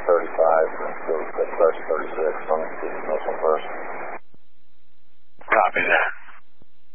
35 and it starts 36. I'm getting no